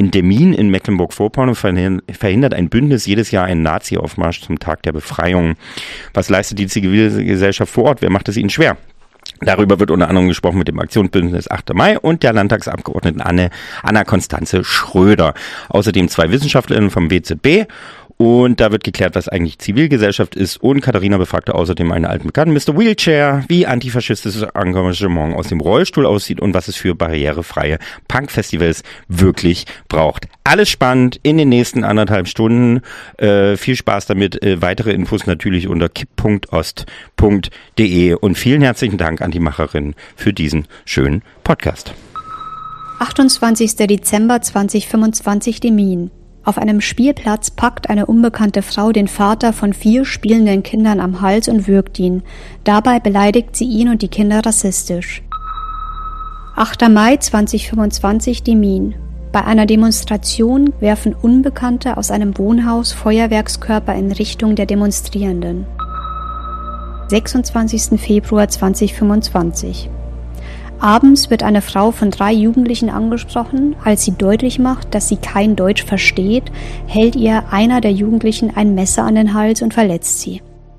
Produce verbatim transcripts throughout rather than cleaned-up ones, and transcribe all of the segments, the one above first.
In Demmin in Mecklenburg-Vorpommern verhindert ein Bündnis jedes Jahr einen Nazi-Aufmarsch zum Tag der Befreiung. Was leistet die Zivilgesellschaft vor Ort? Wer macht es ihnen schwer? Darüber wird unter anderem gesprochen mit dem Aktionsbündnis achter Mai und der Landtagsabgeordneten Anne, Anna-Constanze Schröder. Außerdem zwei Wissenschaftlerinnen vom W Z B. Und da wird geklärt, was eigentlich Zivilgesellschaft ist. Und Katharina befragte außerdem einen alten Bekannten, Mister Wheelchair, wie antifaschistisches Engagement aus dem Rollstuhl aussieht und was es für barrierefreie Punk-Festivals wirklich braucht. Alles spannend in den nächsten anderthalb Stunden. Äh, viel Spaß damit. Äh, weitere Infos natürlich unter kipp punkt ost punkt de. Und vielen herzlichen Dank an die Macherin für diesen schönen Podcast. achtundzwanzigster Dezember zweitausendfünfundzwanzig, Demmin. Auf einem Spielplatz packt eine unbekannte Frau den Vater von vier spielenden Kindern am Hals und würgt ihn. Dabei beleidigt sie ihn und die Kinder rassistisch. achter Mai zweitausendfünfundzwanzig, Demmin. Bei einer Demonstration werfen Unbekannte aus einem Wohnhaus Feuerwerkskörper in Richtung der Demonstrierenden. sechsundzwanzigster Februar zweitausendfünfundzwanzig. Abends wird eine Frau von drei Jugendlichen angesprochen. Als sie deutlich macht, dass sie kein Deutsch versteht, hält ihr einer der Jugendlichen ein Messer an den Hals und verletzt sie.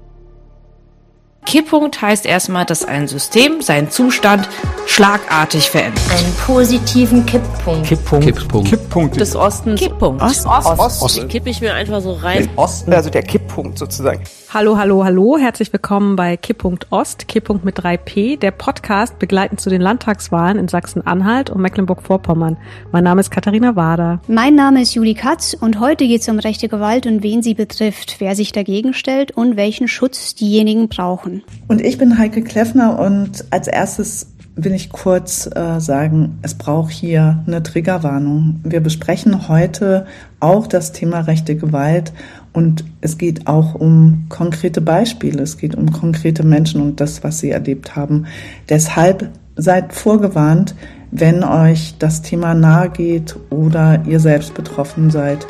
Kipppunkt heißt erstmal, dass ein System seinen Zustand schlagartig verändert. Einen positiven Kipppunkt. Kipppunkt. Kipppunkt. Kipppunkt des Ostens. Kipppunkt. Ost. Ost. Ost. Ost. Kippe ich mir einfach so rein. Den Osten, also der Kipppunkt sozusagen. Hallo, hallo, hallo. Herzlich willkommen bei Kipppunkt Ost, Kipppunkt mit drei P, der Podcast begleitend zu den Landtagswahlen in Sachsen-Anhalt und Mecklenburg-Vorpommern. Mein Name ist Katharina Wader. Mein Name ist Julie Katz und heute geht es um rechte Gewalt und wen sie betrifft, wer sich dagegen stellt und welchen Schutz diejenigen brauchen. Und ich bin Heike Kleffner und als erstes will ich kurz äh, sagen, es braucht hier eine Triggerwarnung. Wir besprechen heute auch das Thema rechte Gewalt und es geht auch um konkrete Beispiele, es geht um konkrete Menschen und das, was sie erlebt haben. Deshalb seid vorgewarnt, wenn euch das Thema nahe geht oder ihr selbst betroffen seid.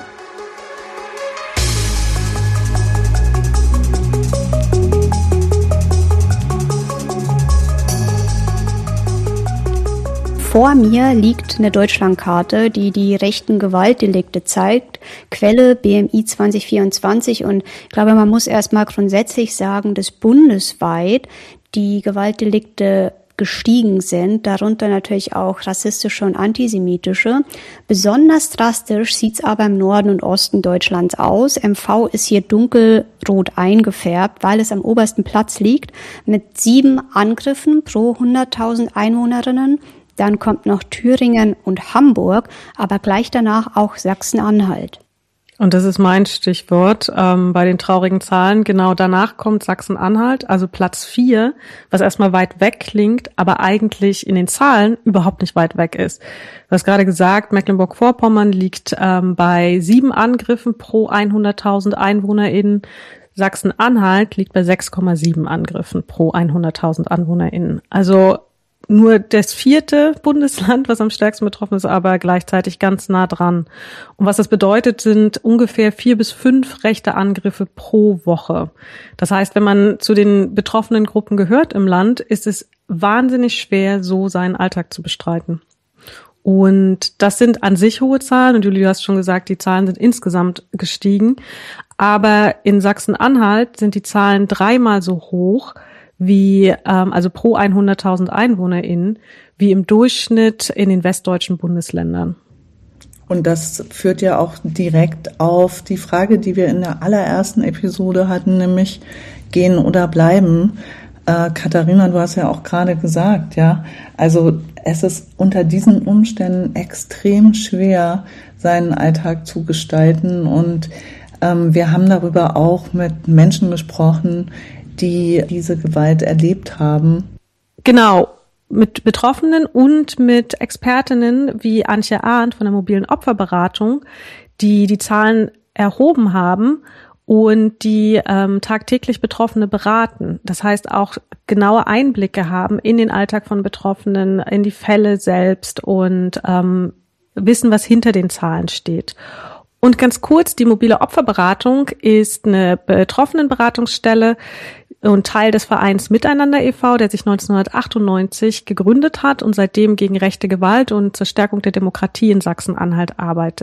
Vor mir liegt eine Deutschlandkarte, die die rechten Gewaltdelikte zeigt. Quelle B M I zwanzig vierundzwanzig und ich glaube, man muss erstmal grundsätzlich sagen, dass bundesweit die Gewaltdelikte gestiegen sind, darunter natürlich auch rassistische und antisemitische. Besonders drastisch sieht's aber im Norden und Osten Deutschlands aus. M V ist hier dunkelrot eingefärbt, weil es am obersten Platz liegt, mit sieben Angriffen pro hunderttausend Einwohnerinnen. Dann kommt noch Thüringen und Hamburg, aber gleich danach auch Sachsen-Anhalt. Und das ist mein Stichwort ähm, bei den traurigen Zahlen. Genau danach kommt Sachsen-Anhalt, also Platz vier, was erstmal weit weg klingt, aber eigentlich in den Zahlen überhaupt nicht weit weg ist. Du hast gerade gesagt, Mecklenburg-Vorpommern liegt ähm, bei sieben Angriffen pro hunderttausend EinwohnerInnen. Sachsen-Anhalt liegt bei sechs Komma sieben Angriffen pro hunderttausend EinwohnerInnen. Also nur das vierte Bundesland, was am stärksten betroffen ist, aber gleichzeitig ganz nah dran. Und was das bedeutet, sind ungefähr vier bis fünf rechte Angriffe pro Woche. Das heißt, wenn man zu den betroffenen Gruppen gehört im Land, ist es wahnsinnig schwer, so seinen Alltag zu bestreiten. Und das sind an sich hohe Zahlen. Und Julie, du hast schon gesagt, die Zahlen sind insgesamt gestiegen. Aber in Sachsen-Anhalt sind die Zahlen dreimal so hoch, wie ähm, also pro hunderttausend EinwohnerInnen, wie im Durchschnitt in den westdeutschen Bundesländern. Und das führt ja auch direkt auf die Frage, die wir in der allerersten Episode hatten, nämlich gehen oder bleiben. Äh, Katharina, du hast ja auch gerade gesagt, ja, also es ist unter diesen Umständen extrem schwer, seinen Alltag zu gestalten und ähm, wir haben darüber auch mit Menschen gesprochen, die diese Gewalt erlebt haben. Genau, mit Betroffenen und mit Expertinnen wie Antje Arndt von der mobilen Opferberatung, die die Zahlen erhoben haben und die ähm, tagtäglich Betroffene beraten. Das heißt auch genaue Einblicke haben in den Alltag von Betroffenen, in die Fälle selbst und ähm, wissen, was hinter den Zahlen steht. Und ganz kurz, die mobile Opferberatung ist eine Betroffenenberatungsstelle und Teil des Vereins Miteinander e V, der sich neunzehnhundertachtundneunzig gegründet hat und seitdem gegen rechte Gewalt und zur Stärkung der Demokratie in Sachsen-Anhalt arbeitet.